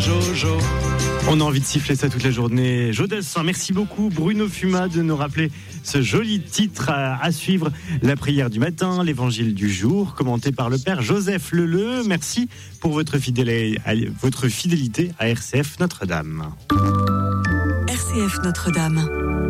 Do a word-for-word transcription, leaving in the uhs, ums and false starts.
Jojo. On a envie de siffler ça toute la journée. Jodassin, merci beaucoup Bruno Fuma de nous rappeler ce joli titre à, à suivre. La prière du matin, l'évangile du jour, commenté par le père Joseph Leleu. Merci pour votre fidélité, votre fidélité à R C F Notre-Dame. R C F Notre-Dame.